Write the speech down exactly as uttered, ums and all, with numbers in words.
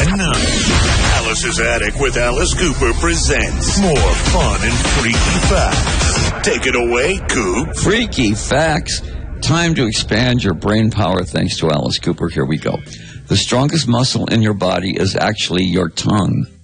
And now, Alice's Attic with Alice Cooper presents more fun and freaky facts. Take it away, Coop. Freaky facts. Time to expand your brain power thanks to Alice Cooper. Here we go. The strongest muscle in your body is actually your tongue.